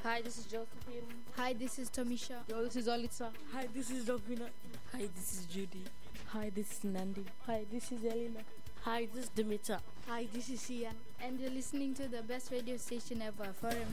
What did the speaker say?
Hi, this is Josephine. Hi, this is Tomisha. Yo, this is Olitza. Hi, this is Dovina. Hi, this is Judy. Hi, this is Nandi. Hi, this is Elena. Hi, this is Dimitra. Hi, this is Ian. And you're listening to the best radio station ever, Forum